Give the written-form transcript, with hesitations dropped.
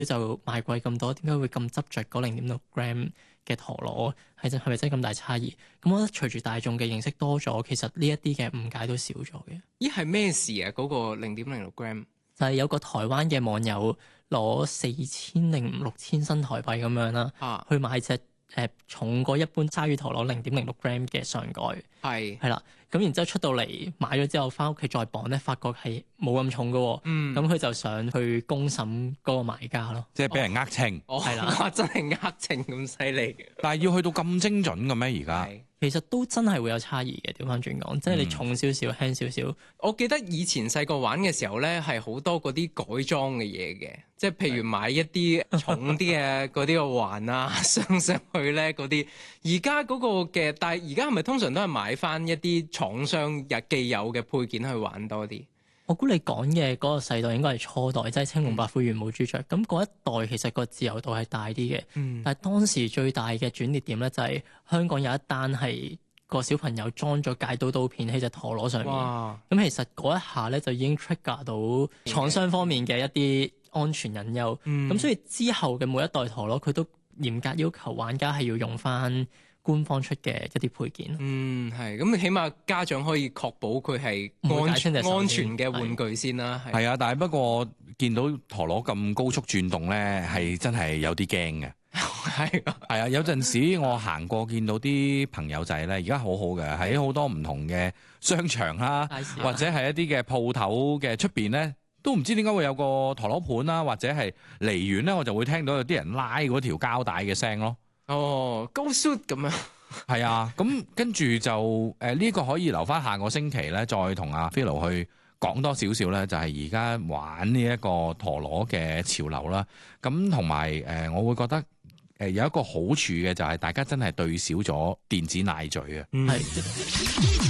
就賣貴咁多，點解會咁執着嗰0.6g嘅陀螺係咪真係咁大差異？咁我覺得隨住大眾嘅認識多咗，其實呢一啲嘅誤解都少咗嘅。 咦，係咩事啊？嗰、個0.06g 就係有個台灣嘅網友攞4000定6000新台幣咁樣啦，去買隻重過一般鯊魚陀螺0.06g嘅上蓋，係啦。咁然之後出到嚟買咗之後，翻屋企再磅咧，發覺係冇咁重嘅喎。咁佢就想去公審嗰個買家咯， 即係俾人呃秤。 係啦，真係呃秤咁犀利。 但係要去到咁精準嘅咩？而家其實都真係會有差異嘅。調翻轉講，即係你重少少、輕少少。 我記得以前細個玩嘅時候咧，係好多嗰啲改裝嘅嘢嘅，即係譬如買一啲重啲嘅嗰啲個環啊，上去咧嗰啲。而家嗰個嘅，但係而家係咪通常都係買翻一啲廠商既有嘅配件去玩多啲？ 我估你講嘅嗰個世代應該係初代，即係青龍白虎、元武朱雀。咁嗰一代其實個自由度係大啲嘅。但係當時最大嘅轉捩點咧，就係香港有一單係個小朋友裝咗戒刀刀片喺隻陀螺上面。咁其實嗰一下咧就已經 trigger 到廠商方面嘅一啲安全隱憂。咁所以之後嘅每一代陀螺佢都嚴格要求玩家係要用翻官方出嘅一啲配件。 係咁，起碼家長可以確保佢係安全嘅玩具先啦。 係啊，但係不過見到陀螺咁高速轉動咧，係真係有啲驚嘅。係啊，有陣時我行過見到啲朋友仔咧，而家好好嘅，喺好多唔同嘅商場啦，或者係一啲嘅鋪頭嘅出邊咧，都唔知點解會有個陀螺盤啦，或者係離遠咧，我就會聽到有啲人拉嗰條膠帶嘅聲咯。 高 shoot 咁樣。 係啊，咁跟住就呢個可以留翻下個星期咧，再同阿 Philo 去講多少少咧，就係而家玩呢一個陀螺嘅潮流啦。咁同埋我會覺得有一個好處嘅就係大家真係對少咗電子奶嘴啊。